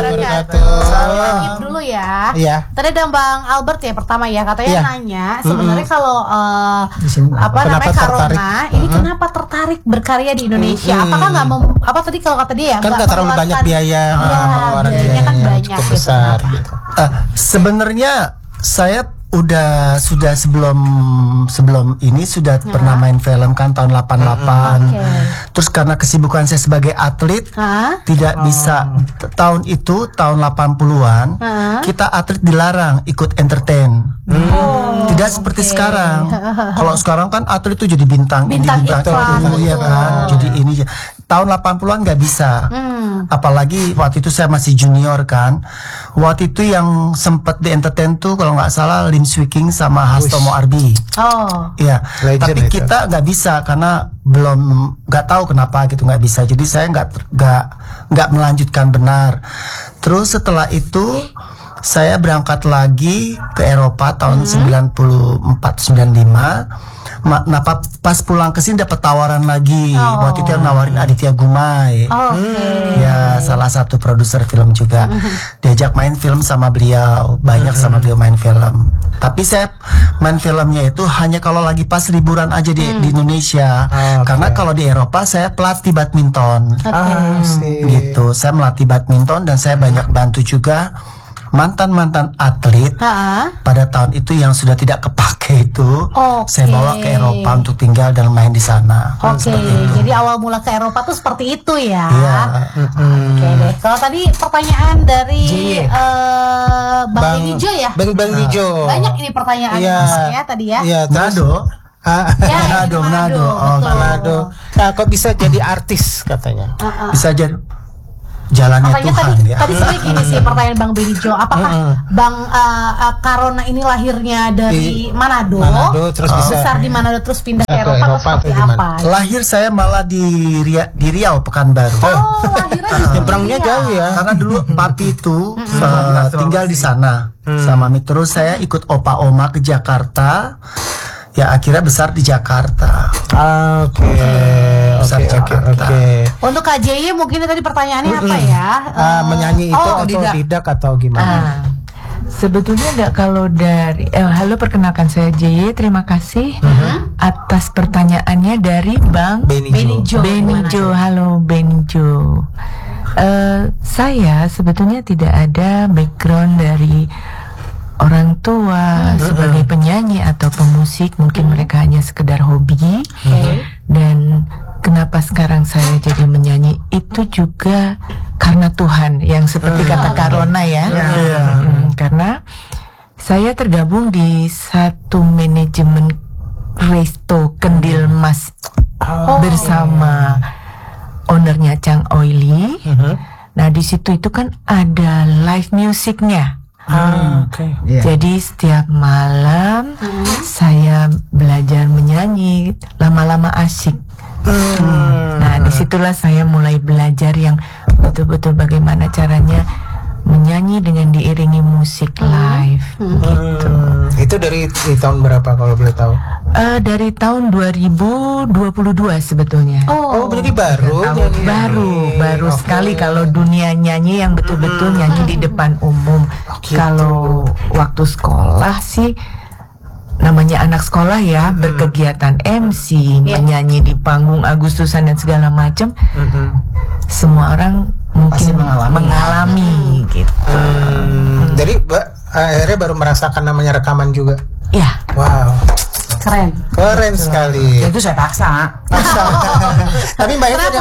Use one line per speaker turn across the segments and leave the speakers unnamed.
wabarakatuh.
Saya dulu ya.
Iya.
Tadi ada Bang Albert ya pertama ya, katanya
Iya.
nanya sebenarnya kalau
Kenapa
namanya
tertarik?
Corona ini kenapa tertarik berkarya di Indonesia? Apakah nggak apa tadi kalau kata dia ya?
Kan nggak terlalu banyak biaya, pengeluaran
biayanya kan
biaya
banyak
cukup
gitu.
besar.
Kenapa?
Gitu.
Sebenarnya saya sudah sebelum ini sudah pernah main film kan tahun 88. Terus karena kesibukan saya sebagai atlet tidak bisa tahun 80-an kita atlet dilarang ikut entertain. Tidak seperti sekarang. Kalau sekarang kan atlet itu jadi bintang
Bintang iklan.
iya kan. Jadi ini tahun 80-an nggak bisa. Apalagi waktu itu saya masih junior kan. Waktu itu yang sempat di entertain tuh kalau nggak salah Lim Swee King sama Hastomo Arbi. Iya.
Legend
Tapi
itu.
kita nggak bisa karena nggak tahu kenapa gitu nggak bisa. Jadi saya nggak melanjutkan benar. Terus setelah itu saya berangkat lagi ke Eropa tahun 94-95. Nah pas pulang ke sini dapat tawaran lagi. Waktu itu yang nawarin Aditya Gumai. Ya salah satu produser film juga. Diajak main film sama beliau. Banyak sama beliau main film. Tapi saya main filmnya itu hanya kalau lagi pas liburan aja di Indonesia. Karena kalau di Eropa saya pelatih badminton. Gitu. Saya melatih badminton dan saya banyak bantu juga mantan atlet pada tahun itu yang sudah tidak kepake itu. Saya bawa ke Eropa untuk tinggal dan main di sana.
Jadi awal mula ke Eropa tuh seperti itu ya.
Iya.
Oke deh. Kalau tadi pertanyaan dari Bang Benny Jo ya.
Bang Nijo.
Banyak ini pertanyaan ya tadi ya.
Iya,
Nado.
Ya, ini
Manado.
betul.
Manado. Nah, kok bisa jadi artis katanya?
Bisa jadi jalannya
Makanya
Tuhan
tadi
ya.
sebenarnya gini sih pertanyaan Bang Benny Jo, apakah Bang Corona ini lahirnya dari Manado,
terus bisa
besar di Manado terus pindah ke
ke
Eropa atau
Eropa
seperti
atau gimana?
apa?
Lahir saya malah di Riau Pekanbaru.
Lahirnya di
Nyebrangnya
India.
jauh ya.
Karena dulu papi itu tinggal di sana sama mami. Terus saya ikut opa oma ke Jakarta. Ya akhirnya besar di Jakarta. Besar di Jakarta.
Untuk KJY mungkin tadi pertanyaannya apa ya?
Menyanyi itu otodidak atau gimana?
Sebetulnya enggak, kalau dari halo, perkenalkan saya JY, terima kasih atas pertanyaannya dari Bang
Benny Jo.
Benny Jo. Halo Benny Jo. Saya sebetulnya tidak ada background dari orang tua sebagai penyanyi atau pemusik. Mungkin mereka hanya sekedar hobi. Dan kenapa sekarang saya jadi menyanyi itu juga karena Tuhan, yang seperti kata Corona ya. Karena saya tergabung di satu manajemen resto Kendil Mas bersama ownernya Chang Oily. Nah di situ itu kan ada live musicnya. Jadi setiap malam saya belajar menyanyi, lama-lama asik. Nah disitulah saya mulai belajar yang betul-betul bagaimana caranya menyanyi dengan diiringi musik live. Gitu.
Itu dari tahun berapa kalau boleh tahu?
Dari tahun 2022 sebetulnya.
Berarti
Baru sekali kalau dunia nyanyi yang betul-betul nyanyi di depan umum. Kalau waktu sekolah sih namanya anak sekolah ya, berkegiatan MC, menyanyi di panggung Agustusan dan segala macam. Semua orang mungkin mengalami gitu.
Jadi akhirnya baru merasakan namanya rekaman juga.
Ya.
Wow.
Keren
sekali.
Itu saya paksa.
Tapi Mbak Ira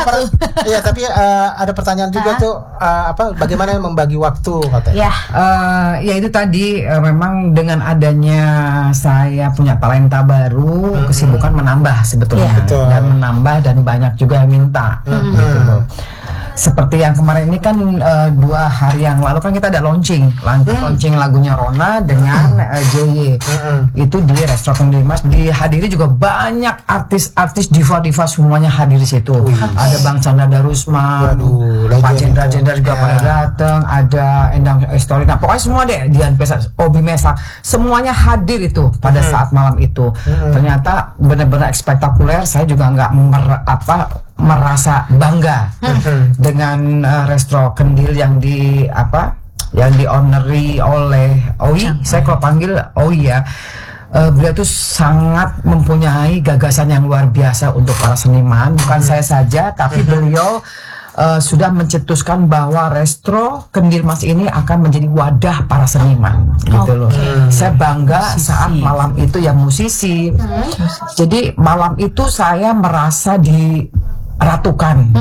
ada pertanyaan juga tuh, bagaimana membagi waktu katanya?
Ya itu tadi memang dengan adanya saya punya talenta baru, kesibukan menambah sebetulnya. Dan menambah dan banyak juga yang minta gitu loh. Seperti yang kemarin ini kan 2 hari yang lalu kan kita ada launching lagunya Rona dengan JY. Itu di restoran Dimas, dihadiri juga banyak artis-artis diva-diva, semuanya hadir di situ. Ada Bang Chandra Darusman, Pak Jendra juga pada datang, ada Endang Estori. Nah pokoknya semua deh, Dian Pesa, Obi Mesa, semuanya hadir itu pada saat malam itu. Ternyata benar-benar spektakuler. Saya juga nggak merasa bangga dengan Resto Kendil yang yang dioneri oleh Oi. Saya kalau panggil Oi ya. Beliau tuh sangat mempunyai gagasan yang luar biasa untuk para seniman. Bukan saya saja, tapi beliau sudah mencetuskan bahwa Resto Kendil Mas ini akan menjadi wadah para seniman, gitu loh. Saya bangga saat malam itu yang musisi. Jadi malam itu saya merasa diratukan,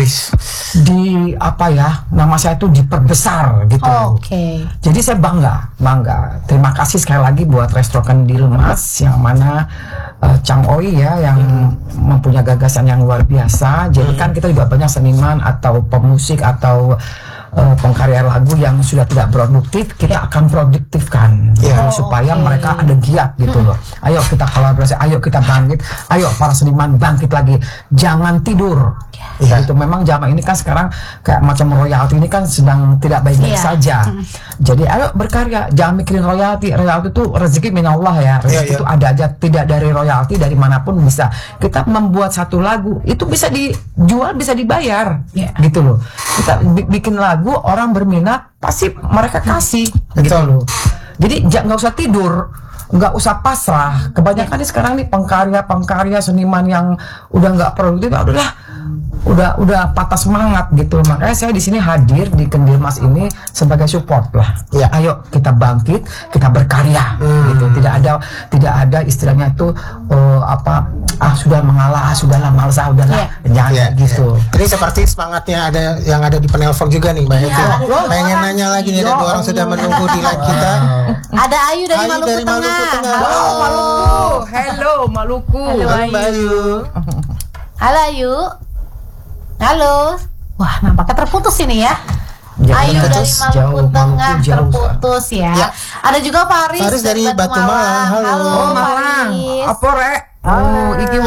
nama saya itu diperbesar gitu. Jadi saya bangga. Terima kasih sekali lagi buat Resto Kendil Mas, yang mana Chang Oi ya, yang mempunyai gagasan yang luar biasa. Jadi kan kita juga banyak seniman atau pemusik atau pengkarya lagu yang sudah tidak produktif, kita akan produktifkan supaya mereka ada giat gitu loh. Ayo kita kolaborasi, ayo kita bangkit, ayo para seniman bangkit lagi, jangan tidur. Gitu. Memang zaman ini kan sekarang kayak macam royalti ini kan sedang tidak baik-baik saja. Jadi ayo berkarya, jangan mikirin royalti. Royalti itu rezeki minallah ya. Rezeki itu ada aja, tidak dari royalti, dari manapun bisa. Kita membuat satu lagu itu bisa dijual, bisa dibayar, gitu loh. Kita bikin lagu, orang berminat, pasti mereka kasih, gitu loh. Jadi nggak usah tidur, nggak usah pasrah. Kebanyakan nih sekarang nih pengkarya seniman yang udah nggak produktif, udah patah semangat gitu. Makanya saya di sini hadir di Kendil Mas ini sebagai support lah. Ayo kita bangkit, kita berkarya, gitu. Tidak ada istilahnya itu sudah mengalah, sudahlah malas, udahlah, jangan gitu.
Jadi seperti semangatnya yang ada di penelpon juga nih Mbak Heti. Pengen nanya lagi nih, ada 2 orang sudah menunggu di live kita.
Ada Ayu dari Maluku Tengah.
Halo Maluku. Hello Maluku.
Halo
Mbak Ayu.
Halo Ayu. Halo. Wah, nampaknya terputus ini ya. Ayu dari Maluku Tengah terputus ya. Ada juga Faris
dari Batu Malang. Halo.
Malang. Apa rek? Iki